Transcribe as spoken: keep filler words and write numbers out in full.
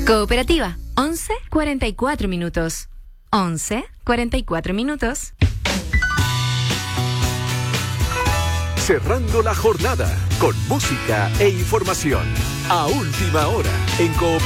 Cooperativa, once cuarenta y cuatro minutos. once cuarenta y cuatro minutos. Cerrando la jornada con música e información. A última hora en Cooperativa.